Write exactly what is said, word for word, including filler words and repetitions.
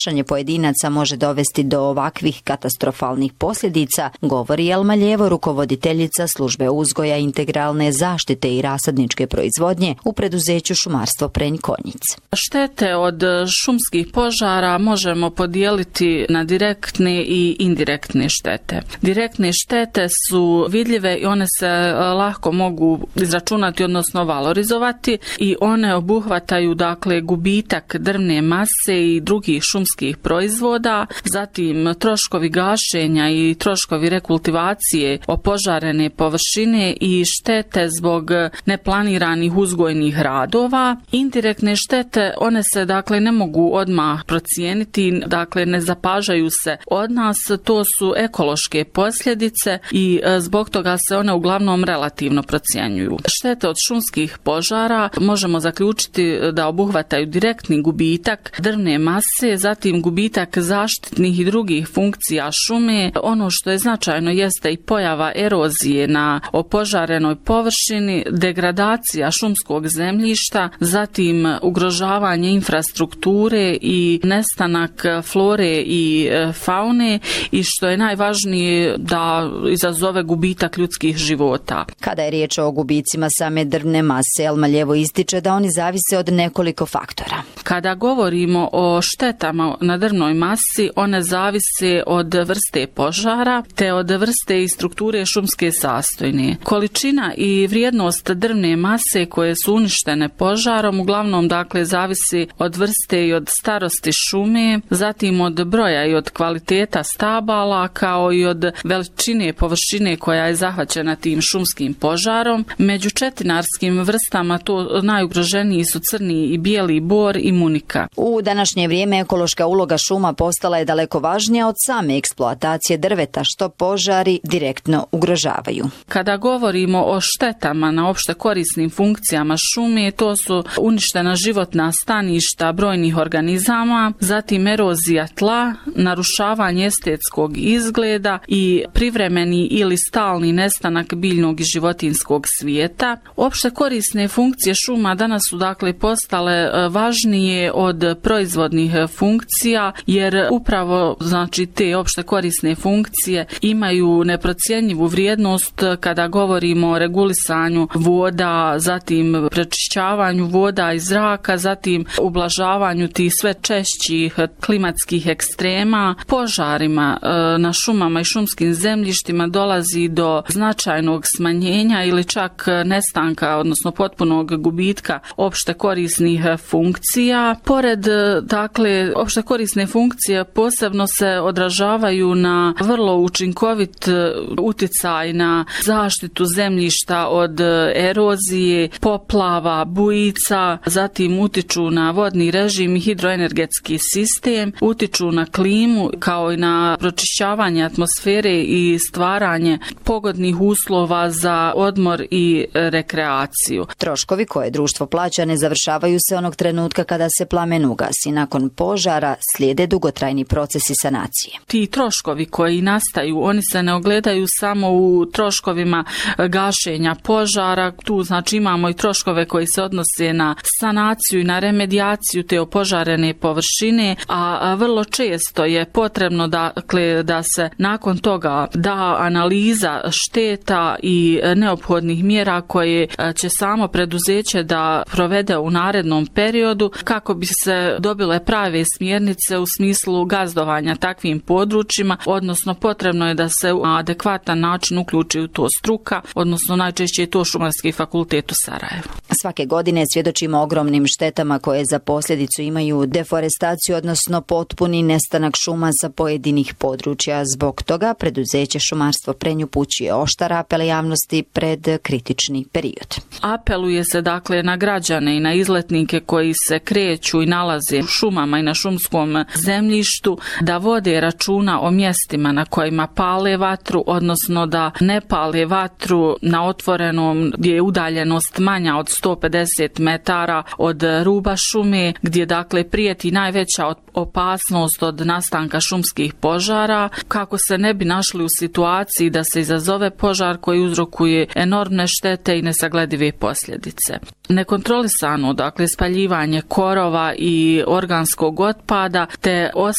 Ponašanje pojedinaca može dovesti do ovakvih katastrofalnih posljedica, govori Elma Ljevo, rukovoditeljica službe uzgoja integralne zaštite i rasadničke proizvodnje u preduzeću Šumarstvo Prenj Konjic. Štete od šumskih požara možemo podijeliti na direktne i indirektne štete. Direktne štete su vidljive i one se lako mogu izračunati, odnosno valorizovati, i one obuhvataju dakle gubitak drvne mase i drugih šumskih proizvoda, zatim troškovi gašenja i troškovi rekultivacije opožarene površine i štete zbog neplaniranih uzgojnih radova. Indirektne štete, one se dakle ne mogu odmah procijeniti, dakle ne zapažaju se od nas, to su ekološke posljedice i zbog toga se one uglavnom relativno procjenjuju. Štete od šumskih požara možemo zaključiti da obuhvataju direktni gubitak drvne mase, zatim gubitak zaštitnih i drugih funkcija šume. Ono što je značajno jeste i pojava erozije na opožarenoj površini, degradacija šumskog zemljišta, zatim ugrožavanje infrastrukture i nestanak flore i faune i što je najvažnije da izazove gubitak ljudskih života. Kada je riječ o gubicima same drvne mase, Elma Ljevo ističe da oni zavise od nekoliko faktora. Kada govorimo o štetama na drvnoj masi, one zavise od vrste požara te od vrste i strukture šumske sastojne. Količina i vrijednost drvne mase koje su uništene požarom uglavnom dakle zavisi od vrste i od starosti šume, zatim od broja i od kvaliteta stabala, kao i od veličine površine koja je zahvaćena tim šumskim požarom. Među četinarskim vrstama to najugroženiji su crni i bijeli bor i munika. U današnje vrijeme ekološka uloga šuma postala je daleko važnija od same eksploatacije drveta, što požari direktno ugrožavaju. Kada govorimo o štetama na opšte korisnim funkcijama šume, to su uništena životna staništa brojnih organizama, zatim erozija tla, narušavanje estetskog izgleda i privremeni ili stalni nestanak biljnog i životinjskog svijeta. Opšte korisne funkcije šuma danas su dakle postale važnije od proizvodnih funkcija, jer upravo znači te opšte korisne funkcije imaju neprocjenjivu vrijednost kada govorimo o regulisanju voda, zatim prečišćavanju voda i zraka, zatim ublažavanju tih sve češćih klimatskih ekstrema. Požarima na šumama i šumskim zemljištima dolazi do značajnog smanjenja ili čak nestanka, odnosno potpunog gubitka opšte korisnih funkcija. Pored dakle opšte korisne funkcije posebno se odražavaju na vrlo učinkovit utjecaj na zaštitu zemljišta od erozije, poplava, bujica, zatim utiču na vodni režim i hidroenergetski sistem, utiču na klimu kao i na pročišćavanje atmosfere i stvaranje pogodnih uslova za odmor i rekreaciju. Troškovi koje društvo plaća ne završavaju se onog trenutka kada se plamen ugasi. Nakon požara slijede dugotrajni procesi sanacije. Ti troškovi koji nastaju, oni se ne ogledaju samo u troškovima gašenja požara. Tu znači imamo i troškove koji se odnose na sanaciju i na remedijaciju te opožarene površine, a vrlo često je potrebno dakle da se nakon toga da analiza šteta i neophodnih mjera koje će samo preduzeće da provede u narednom periodu kako bi se dobile prave smjernice u smislu gazdovanja takvim područjima, odnosno potrebno je da se u adekvatan način uključi u to struka, odnosno najčešće je to Šumarski fakultet u Sarajevu. Svake godine svjedočimo ogromnim štetama koje za posljedicu imaju deforestaciju, odnosno potpuni nestanak šuma sa pojedinih područja. Zbog toga preduzeće Šumarstvo Prenj upućuje oštar apel javnosti pred kritični period. Apeluje se dakle na građane i na izletnike koji se kreću i nalaze u šumama i na šumskom zemljištu da vode računa o mjestima na kojima pale vatru, odnosno da ne pale vatru na otvorenom gdje je udaljenost manja od sto pedeset metara od ruba šume, gdje dakle prijeti najveća opasnost od nastanka šumskih požara, kako se ne bi našli u situaciji da se izazove požar koji uzrokuje enormne štete i nesagledive posljedice. Nekontrolisano, dakle, spaljivanje korova i organskog otpada te